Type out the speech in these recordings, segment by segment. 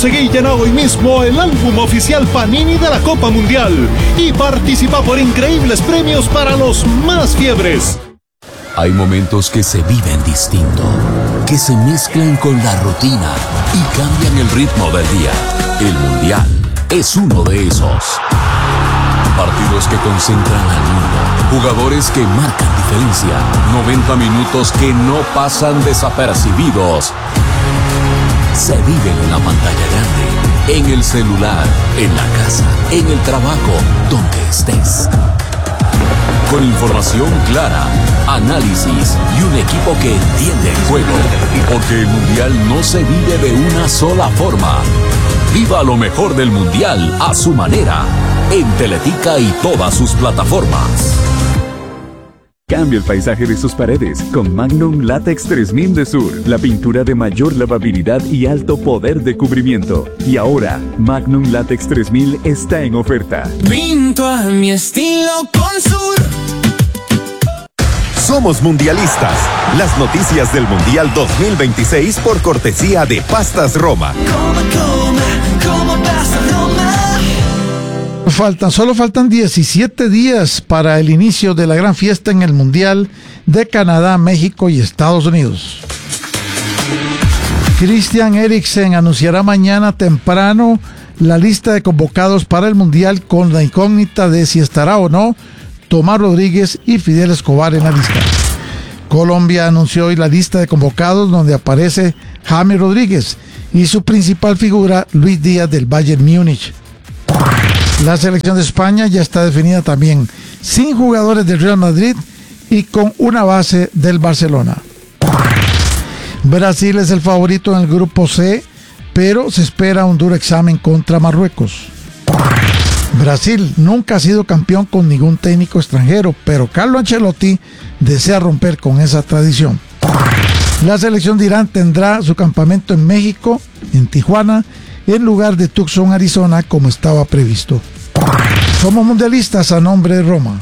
Conseguí llenar hoy mismo el álbum oficial Panini de la Copa Mundial y participa por increíbles premios para los más fiebres. Hay momentos que se viven distinto, que se mezclan con la rutina y cambian el ritmo del día. El Mundial es uno de esos. Partidos que concentran al mundo, jugadores que marcan diferencia, 90 minutos que no pasan desapercibidos. Se viven en la pantalla grande, en el celular, en la casa, en el trabajo, donde estés. Con información clara, análisis y un equipo que entiende el juego. Porque el Mundial no se vive de una sola forma. Viva lo mejor del Mundial a su manera, en Teletica y todas sus plataformas. Cambia el paisaje de sus paredes con Magnum Latex 3000 de Sur, la pintura de mayor lavabilidad y alto poder de cubrimiento. Y ahora, Magnum Latex 3000 está en oferta. Pinto a mi estilo con Sur. Somos mundialistas. Las noticias del Mundial 2026 por cortesía de Pastas Roma. Como pasta Roma. Solo faltan 17 días para el inicio de la gran fiesta en el Mundial de Canadá, México y Estados Unidos. Christian Eriksen anunciará mañana temprano la lista de convocados para el Mundial con la incógnita de si estará o no Tomás Rodríguez y Fidel Escobar en la lista. Colombia anunció hoy la lista de convocados donde aparece James Rodríguez y su principal figura Luis Díaz del Bayern Múnich. La selección de España ya está definida también, sin jugadores del Real Madrid y con una base del Barcelona. Brasil es el favorito en el grupo C, pero se espera un duro examen contra Marruecos. Brasil nunca ha sido campeón con ningún técnico extranjero, pero Carlo Ancelotti desea romper con esa tradición. La selección de Irán tendrá su campamento en México, en Tijuana, en lugar de Tucson, Arizona, como estaba previsto. Somos mundialistas a nombre de Roma.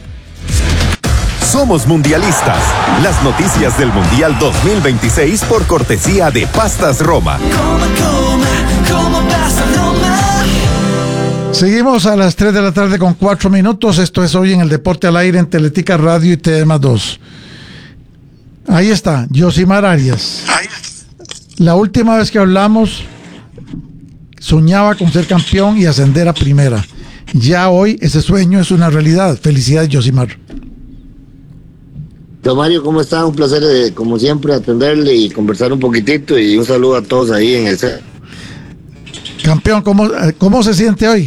Somos mundialistas. Las noticias del Mundial 2026 por cortesía de Pastas Roma. Como pasta Roma. Seguimos a las 3 de la tarde con 4 minutos. Esto es Hoy en el Deporte al Aire en Teletica Radio y TDM2. Ahí está, Yosimar Arias. La última vez que hablamos, soñaba con ser campeón y ascender a primera. Ya hoy ese sueño es una realidad. Felicidades, Yosimar. Don Mario, ¿cómo está? Un placer, como siempre, atenderle y conversar un poquitito. Y un saludo a todos ahí en el set. Campeón, ¿cómo se siente hoy?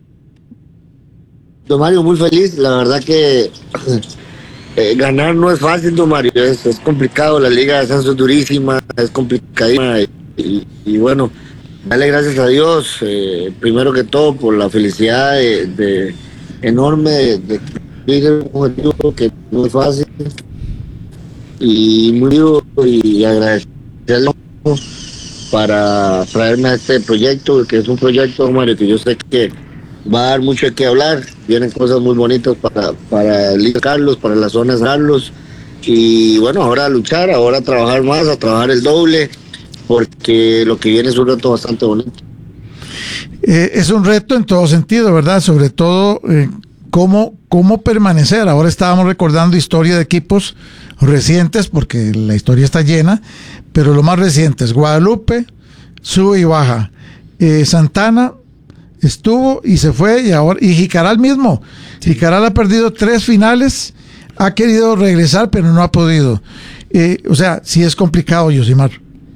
Don Mario, muy feliz. La verdad que ganar no es fácil, don Mario. Es complicado. La liga de ascenso es durísima, es complicadísima. Y bueno, dale gracias a Dios, primero que todo, por la felicidad enorme de cumplir un objetivo que no es fácil. Y muy vivo y agradecerle para traerme a este proyecto, que es un proyecto, don Mario, que yo sé que va a dar mucho de qué hablar. Vienen cosas muy bonitas para el Carlos, para las zonas Carlos. Y bueno, ahora a luchar, ahora a trabajar más, a trabajar el doble, porque lo que viene es un reto bastante bonito. Es un reto en todo sentido, ¿verdad? Sobre todo, cómo permanecer. Ahora estábamos recordando historia de equipos recientes, porque la historia está llena, pero lo más reciente es Guadalupe, sube y baja. Santana estuvo y se fue, y Jicaral mismo. Sí. Jicaral ha perdido 3 finales, ha querido regresar, pero no ha podido. O sea, sí es complicado, Yosimar.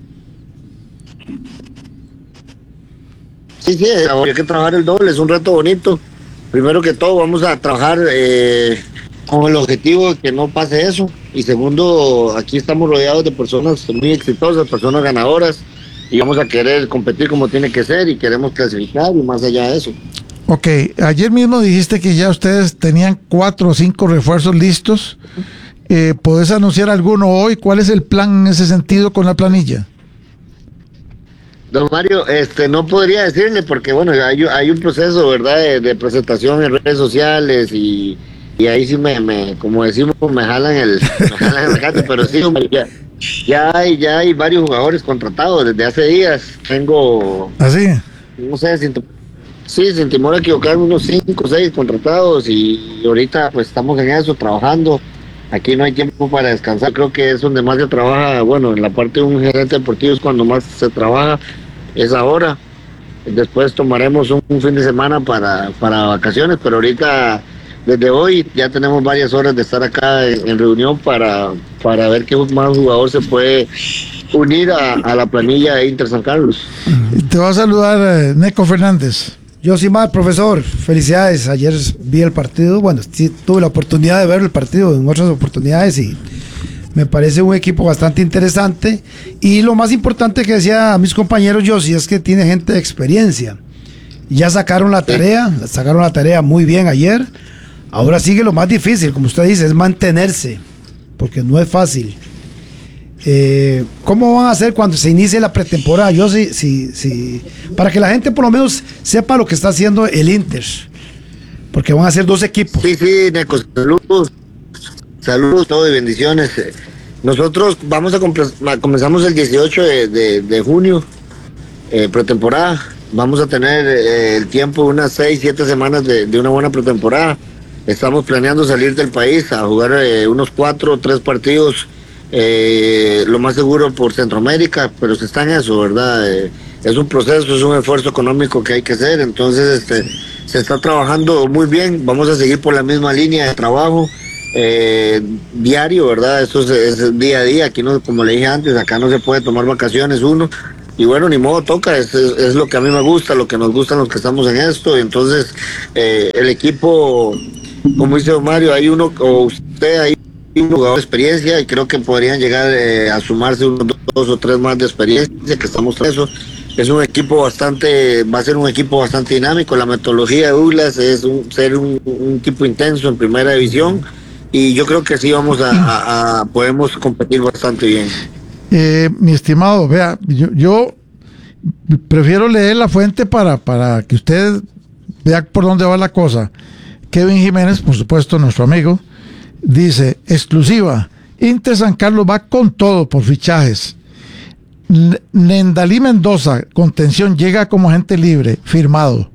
Sí, hay que trabajar el doble, es un reto bonito. Primero que todo, vamos a trabajar con el objetivo de que no pase eso. Y segundo, aquí estamos rodeados de personas muy exitosas, personas ganadoras, y vamos a querer competir como tiene que ser y queremos clasificar y más allá de eso. Ok, ayer mismo dijiste que ya ustedes tenían 4 o 5 refuerzos listos. ¿Podés anunciar alguno hoy? ¿Cuál es el plan en ese sentido con la planilla? Don Mario, no podría decirle porque bueno, hay un proceso, ¿verdad? De presentación en redes sociales y ahí sí como decimos, me jalan el gato, pero sí, ya hay varios jugadores contratados desde hace días. Tengo, ¿Así? no sé, sin temor a equivocarme, unos 5 o 6 contratados y ahorita pues estamos en eso, trabajando. Aquí no hay tiempo para descansar, creo que es donde más se trabaja, bueno, en la parte de un gerente deportivo es cuando más se trabaja, es ahora. Después tomaremos un fin de semana para vacaciones, pero ahorita, desde hoy, ya tenemos varias horas de estar acá en reunión para ver qué más jugador se puede unir a la planilla de Inter San Carlos. Te va a saludar Neco Fernández. Yo sí, mal, profesor, felicidades. Ayer vi el partido, bueno, sí, tuve la oportunidad de ver el partido en otras oportunidades y me parece un equipo bastante interesante. Y lo más importante que decía a mis compañeros, yo sí, es que tiene gente de experiencia. Ya sacaron la tarea muy bien ayer. Ahora sigue lo más difícil, como usted dice, es mantenerse, porque no es fácil. ¿Cómo van a hacer cuando se inicie la pretemporada? Yo sí, para que la gente por lo menos sepa lo que está haciendo el Inter, porque van a ser 2 equipos. Sí, Neco, saludos, todo y bendiciones. Nosotros comenzamos el 18 de junio, pretemporada. Vamos a tener el tiempo de unas 6-7 semanas de una buena pretemporada. Estamos planeando salir del país a jugar unos 4 o 3 partidos. Lo más seguro por Centroamérica, pero se está en eso, ¿verdad? Es un proceso, es un esfuerzo económico que hay que hacer, entonces se está trabajando muy bien, vamos a seguir por la misma línea de trabajo diario, ¿verdad? Eso es día a día, aquí no, como le dije antes, acá no se puede tomar vacaciones uno, y bueno, ni modo, toca, es lo que a mí me gusta, lo que nos gustan los que estamos en esto, y entonces el equipo, como dice Mario, hay uno, o usted ahí, un jugador de experiencia y creo que podrían llegar a sumarse unos 2 o 3 más de experiencia que estamos en eso. Es un equipo va a ser un equipo bastante dinámico. La metodología de Douglas es ser un equipo intenso en primera división y yo creo que sí vamos podemos competir bastante bien. Mi estimado, vea, yo prefiero leer la fuente para que usted vea por dónde va la cosa. Kevin Jiménez, por supuesto, nuestro amigo, dice, exclusiva, Inter San Carlos va con todo por fichajes. Nendalí Mendoza, contención, llega como agente libre, firmado.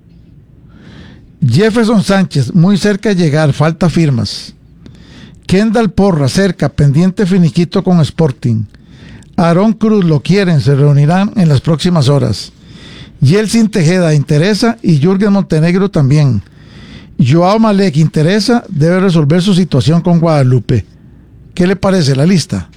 Jefferson Sánchez, muy cerca de llegar, falta firmas. Kendall Porra, cerca, pendiente finiquito con Sporting. Aarón Cruz, lo quieren, se reunirán en las próximas horas. Yeltsin Tejeda, interesa, y Jürgen Montenegro también. Joao Malek interesa, debe resolver su situación con Guadalupe. ¿Qué le parece la lista?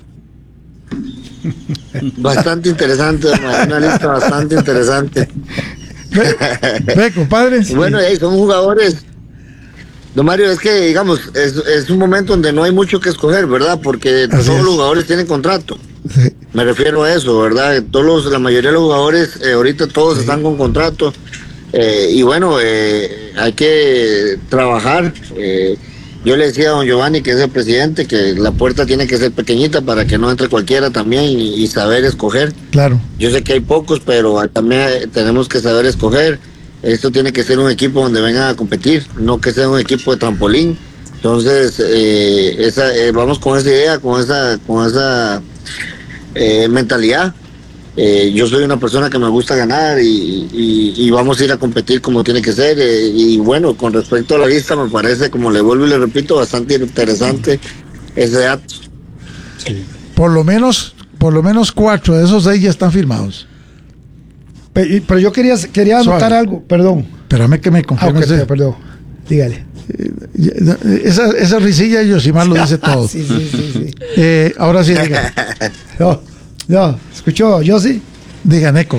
Bastante interesante, una lista bastante interesante. Ve, compadre. Bueno, son jugadores. Don Mario, es que, digamos, es un momento donde no hay mucho que escoger, ¿verdad? Porque todos los jugadores tienen contrato. Sí. Me refiero a eso, ¿verdad? La mayoría de los jugadores, ahorita todos están con contrato. Y bueno, hay que trabajar. Yo le decía a don Giovanni, que es el presidente, que la puerta tiene que ser pequeñita para que no entre cualquiera también y saber escoger. Claro. Yo sé que hay pocos, pero también tenemos que saber escoger. Esto tiene que ser un equipo donde vengan a competir, no que sea un equipo de trampolín. Entonces, vamos con esa idea, con esa mentalidad. Yo soy una persona que me gusta ganar y vamos a ir a competir como tiene que ser. Y bueno, con respecto a la lista, me parece, como le vuelvo y le repito, bastante interesante ese dato. Sí. Por lo menos 4 de esos 6 ya están firmados. Pero yo quería anotar algo, perdón. Espérame que me confirme. Okay, perdón, dígale. Esa risilla de Yosimar lo dice todo. Sí. Ahora sí, diga. No, escuchó, yo sí. Diga, Neco.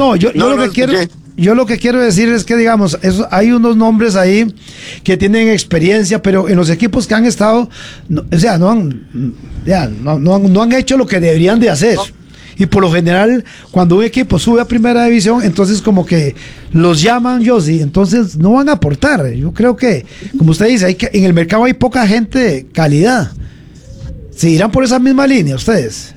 Yo lo que quiero decir es que, digamos, hay unos nombres ahí que tienen experiencia, pero en los equipos que han estado, no han hecho lo que deberían de hacer. Y por lo general, cuando un equipo sube a primera división, entonces como que los llaman, entonces no van a aportar. Yo creo que, como usted dice, en el mercado hay poca gente de calidad. ¿Se irán por esa misma línea ustedes?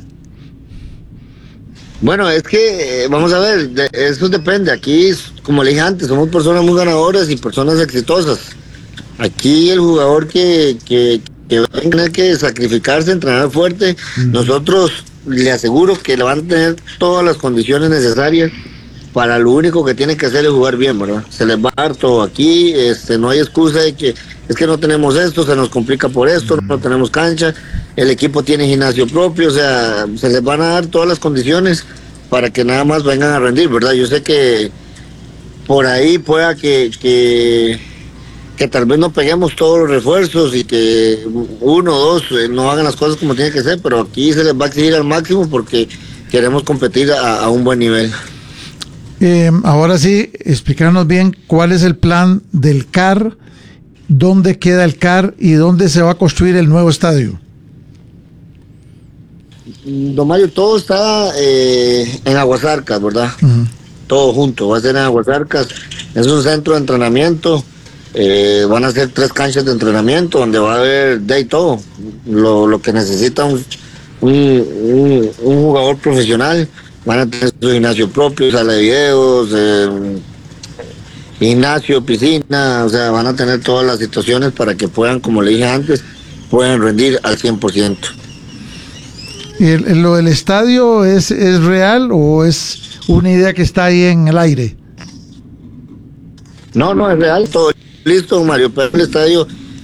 Bueno, es que, vamos a ver, eso depende. Aquí, como le dije antes, somos personas muy ganadoras y personas exitosas. Aquí el jugador que van a tener que sacrificarse, entrenar fuerte. Nosotros le aseguro que le van a tener todas las condiciones necesarias. Para lo único que tienen que hacer es jugar bien, ¿verdad? Se les va a dar todo aquí, no hay excusa de que es que no tenemos esto, se nos complica por esto, no tenemos cancha, el equipo tiene gimnasio propio, o sea, se les van a dar todas las condiciones para que nada más vengan a rendir, ¿verdad? Yo sé que por ahí pueda que tal vez no peguemos todos los refuerzos y que uno o dos no hagan las cosas como tiene que ser, pero aquí se les va a exigir al máximo porque queremos competir a un buen nivel. Ahora sí, explicarnos bien cuál es el plan del CAR, dónde queda el CAR y dónde se va a construir el nuevo estadio. Don Mario, todo está en Aguasarcas, ¿verdad? Todo junto, va a ser en Aguasarcas, es un centro de entrenamiento, van a ser 3 canchas de entrenamiento donde va a haber de todo, lo que necesita un jugador profesional. Van a tener su gimnasio propio, sala de videos, gimnasio, piscina, o sea, van a tener todas las situaciones para que puedan, como le dije antes, puedan rendir al 100%. ¿Y lo del estadio es real o es una idea que está ahí en el aire? No, es real, todo listo, Mario, pero el estadio,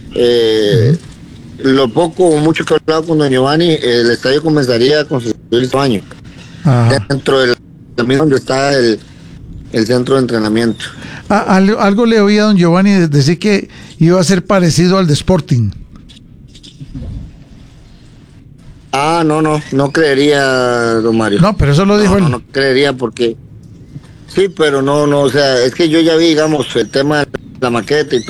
lo poco o mucho que he hablado con don Giovanni, el estadio comenzaría a construir este año. Dentro del mismo donde está el centro de entrenamiento. Algo le oí a don Giovanni decir que iba a ser parecido al de Sporting. No creería, don Mario. No, pero eso lo dijo él. No creería porque sí, pero no, o sea, es que yo ya vi, digamos, el tema de la maqueta y todo.